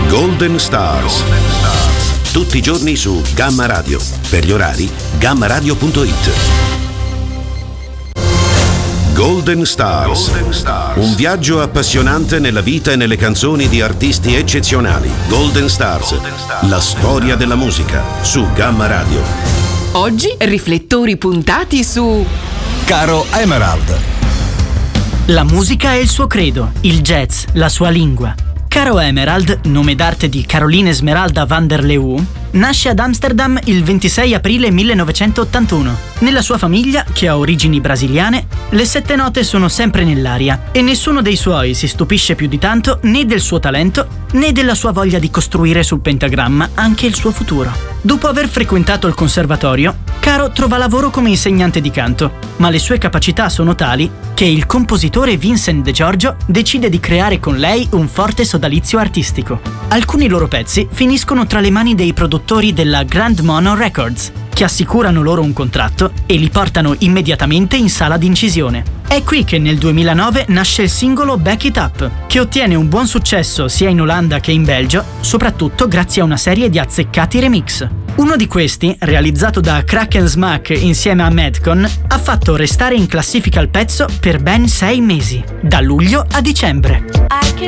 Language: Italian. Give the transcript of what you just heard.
Golden Stars. Tutti i giorni su Gamma Radio. Per gli orari, gammaradio.it. Golden Stars. Un viaggio appassionante nella vita e nelle canzoni di artisti eccezionali. Golden Stars. La storia della musica su Gamma Radio. Oggi riflettori puntati su Caro Emerald. La musica è il suo credo, il jazz, la sua lingua. Caro Emerald, nome d'arte di Caroline Esmeralda van der Leeuw, nasce ad Amsterdam il 26 aprile 1981. Nella sua famiglia, che ha origini brasiliane, le 7 note sono sempre nell'aria e nessuno dei suoi si stupisce più di tanto né del suo talento né della sua voglia di costruire sul pentagramma anche il suo futuro. Dopo aver frequentato il conservatorio, Caro trova lavoro come insegnante di canto, ma le sue capacità sono tali che il compositore Vincent De Giorgio decide di creare con lei un forte sodalizio artistico. Alcuni loro pezzi finiscono tra le mani dei produttori della Grand Mono Records, che assicurano loro un contratto e li portano immediatamente in sala d'incisione. È qui che nel 2009 nasce il singolo Back It Up, che ottiene un buon successo sia in Olanda che in Belgio, soprattutto grazie a una serie di azzeccati remix. Uno di questi, realizzato da Crack & Smack insieme a Madcon, ha fatto restare in classifica il pezzo per ben 6 mesi, da luglio a dicembre.